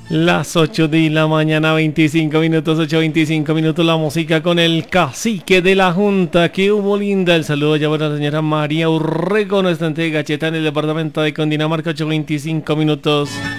Las 8 de la mañana, 25 minutos, 8:25 minutos, la música con el cacique de la Junta. Que hubo linda. El saludo ya para la señora María Urrego, nuestra entrega gacheta en el departamento de Cundinamarca, 8:25 minutos.